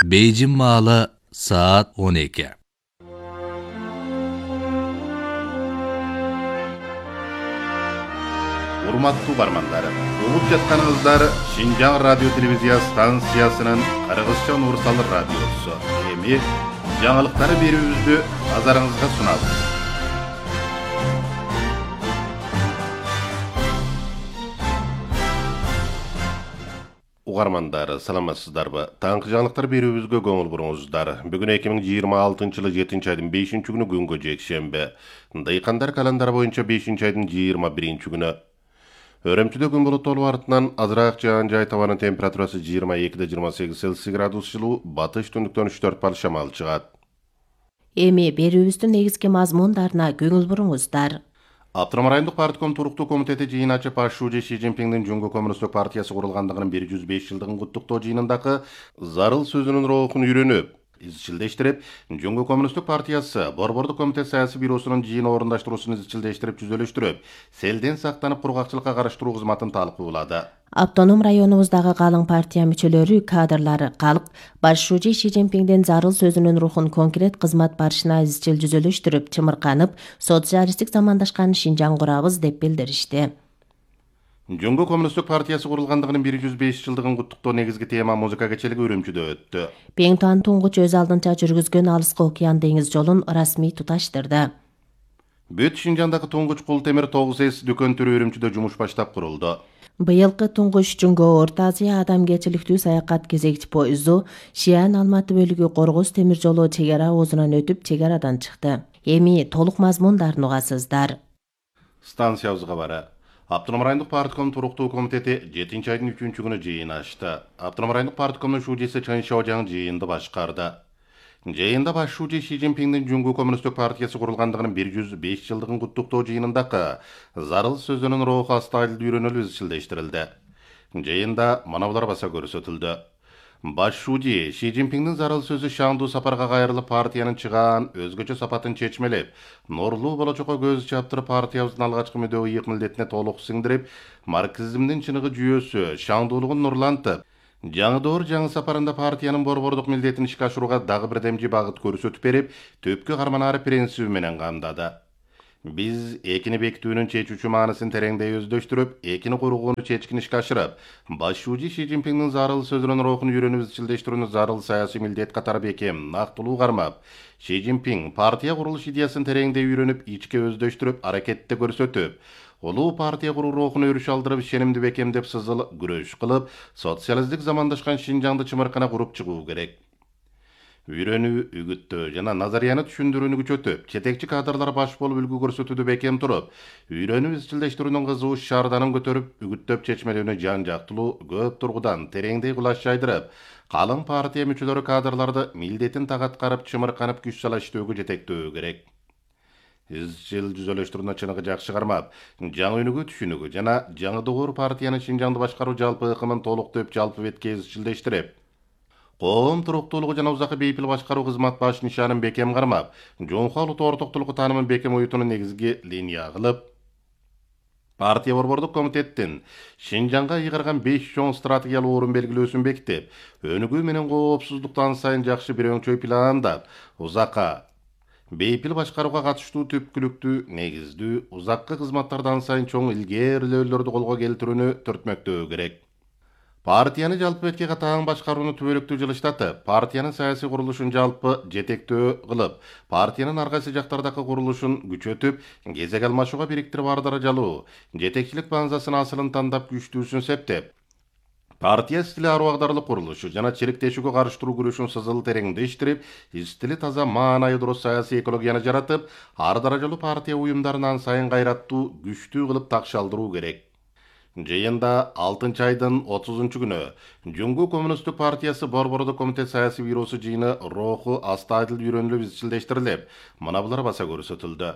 Бейжің маалы saat 12. Урматтуу бармандар, угуп жатканыңыздар Шинжаң радио телевизия станциясынын Кыргызча Нурсал радиосу. Эми жаңылыктары берүүбүздү назарыңызга сунабыз. Угармандар, саламатсыздарбы? Таңкы жаңылыктар берүүбүзгө көңүл буруңуздар. Бүгүн 2026-жылы 7-айдын 5-күнү күнгө жекшемби. Дыйкандар календары боюнча 5-айдын 21-күнү. Өрөмчүдө күн булуттуу артынан азыраак жаан жай табанын температурасы 22-28 Цельсий градус жылуу, батыш түндүктөн 3-4 бал шамал чыгат. Эми берүүбүздүн негизги мазмундарына көңүл буруңуздар. Автономдук райондук партком туруктуу комитети жыйын ачып Пашшуужи Ши Цзиньпиңдин Жумгу Коммунисттик партиясы курулгандыгынын 105 жылдыгын куттуктоо жыйынындагы зарыл сөзүнүн роохун үйрөнүп, изчилдештирип, Жумгу Коммунисттик партиясы Борбордук комитет саясий бюросунун жыйын орундаштыруусун изчилдештирип, жүзөлөштүрүп, селден сактанып кургакчылыкка караштыруу кызматын талкуулады. Автоном районубуздагы калың партия мүчөлөрү, кадрлары калк Пашшуужи Ши Цзиньпиңдин зарыл сөзүнүн рухун конкрет кызмат барышына изчил жүзөлөштүрүп, чымырканып, социалисттик замандашкан Шинжаң курабыз деп билдиришти. Жумгу Коммунисттик партиясы курулгандыгынын 105 жылдыгын куттуктоо негизги тема музыка кечелиги Өрөмчүдө өттү. Пеңтуан туңгуч өз алдынча жүргүзгөн Алыскы океан деңиз жолун расмий туташтырды. Бүт Шинжаңдагы туңгуч кул темир 9С дүкөн түрү Өрөмчүдө жумуш баштап курулду. Быйылкы туңгуч Жумгу Орто Азия адамгерчиликтүү саякат кезекчи поезду Шиан Алматы бөлүгү Коргоз темир жолу чегара оозунан өтүп, чегарадан чыкты. Эми толук мазмундарын угасыздар. Станциябызга бара. Автономдук райондук партком туруктуу комитети 7-айдын 3-күнү жыйын ачты. Автономдук райондук парткомдун шуужеси Чын Шаожаң жыйынды башкарды. Жыйында Пашшуужи Ши Цзиньпиңдин Жумгу Коммунисттик партиясы курулгандыгынын 105 жылдыгын куттуктоо жыйынындагы зарыл сөзүнүн рооху астайыл үйрөнүлүп изчилдештирилди. Жыйында мына булар баса көрсөтүлдү. Пашшуужи Ши Цзиньпиңдин зарыл сөзү шаңдуу сапарга кайрылып, партиянын чыгаан өзгөчө сапатын чечмелеп, нурлуу болочокко көз чаптырып, партиябыздын алгачкы мүдөө ыйык милдетине толук сиңдирип, марксизмдин чыныгы жүйөсү, шаңдуулугун нурлантып, жаңы доор жаңы сапарында партиянын борбордук милдетин ишке ашырууга дагы бир демжи багыт көрсөтүп берип, төпкө карманаары принциби менен камдады. Биз экини бекитүүнүн чечүүчү маанысын тереңдей өздөштүрүп, экини кургууну чечкин ишке ашырып, Пашшуужи Ши Цзиньпиңдин зарыл сөзүнүн роохун үйрөнүп изчилдештирүүнү зарыл саясий милдет катары бекем, нактылуу кармап, Ши Цзиньпиң партия курулуш идеясын тереңдей үйрөнүп, ичке өздөштүрүп, аракетте көрсөтүп, улуу партия куруу роохуна өрүш алдырып, ишенимди бекемдеп, сызыл күрөш кылып, социалисттик замандашкан Шинжаңды чымыркана куруп чыгуу керек. Үйрөнүү, үгүттөө жана назарияны түшүндүрүүнү күчөтүп, жетекчи кадрлар баш болуп үлгү көрсөтүүдө бекем туруп, үйрөнүү изчилдештирүүнүн кызуу шаарданын көтөрүп, үгүттөп чечмелүүнү жан жактылуу көп тургудан тереңдей кулаш жайдырып, калың партия мүчөлөрү кадрларды милдетин так аткарып, чымырканып күч сала иштөөгө жетектөө керек. Изчил жүзөлөштүрүүнү чыныгы жакшы кармап, жаңы үнүгү түшүнүгү жана жаңы доор партиянын Шинжаңды башкаруу жалпы ыкымын толуктоп, жалпы бетке изчилдештирип, коом туруктуулугу жана узакы бейпил башкаруу кызмат баш нишанын бекем кармап, жоңхо улуттуу ортоктулугу таанымын бекем уютууну негизги линия кылып, партия борбордук комитеттин Шинжаңга ыйгарган 5 чоң стратегиялык орун белгилөөсүн бекитип, өнүгүү менен коопсуздукту ан сайын жакшы бир өңчөй пландап, узакка бейпил башкарууга катыштуу түпкүлүктүү, негиздүү, узаккы кызматтарды ан сайын чоң илгээрилөөлөрдү колго келтирүүнү түртмөктөө керек. Партияны жалпы бетке катаан башкарууну түбөлүктүү жылыштатып, партиянын саясий курулушун жалпы жетектөө кылып, партиянын ар кайсы жактардагы курулушун күчөтүп, кезек алмашууга бириктирип, ар даражалуу жетекчилик баңзасын асылын тандап, күчтүүсүн септеп, партия стили арбагдарлык курулушу жана чириктешүүгө карыштыруу күрөшүн сызыл тереңдештирип, стили таза маанайы дурус саясий экологияны жаратып, ар даражалуу партия уюмдарын ан сайын кайраттуу, күчтүү кылып такшалдыруу керек. Жыйында 6-айдын 30-күнү Жумгу Коммунисттик партиясы Борбордук комитет саясий бюросу жыйыны рооху астайыл үйрөнүлүп изчилдештирилип, мына булар баса көрсөтүлдү.